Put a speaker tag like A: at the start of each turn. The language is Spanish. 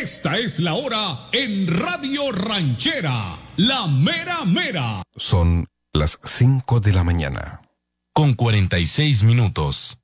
A: Esta es la hora en Radio Ranchera, la mera mera.
B: Son las 5 de la mañana.
C: Con 46 minutos.